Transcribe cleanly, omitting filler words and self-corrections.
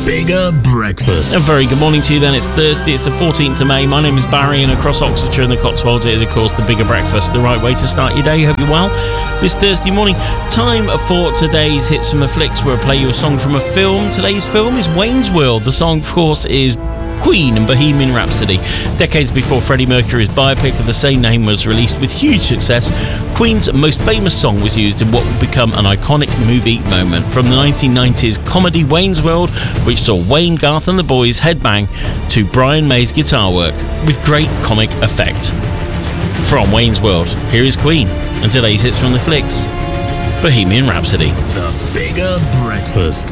Bigger Breakfast. A very good morning to you then. It's Thursday, it's the 14th of May. My name is Barry, and across Oxfordshire and the Cotswolds it is, of course, the Bigger Breakfast, the right way to start your day. Hope you're well this Thursday morning. Time for today's Hits from the Flicks, where I play you a song from a film. Today's film is Wayne's World. The song, of course, is Queen and Bohemian Rhapsody. Decades before Freddie Mercury's biopic of the same name was released with huge success, Queen's most famous song was used in what would become an iconic movie moment. From the 1990s comedy Wayne's World, which saw Wayne, Garth and the boys headbang to Brian May's guitar work with great comic effect. From Wayne's World, here is Queen, and today's Hits from the Flicks, Bohemian Rhapsody. The Bigger Breakfast.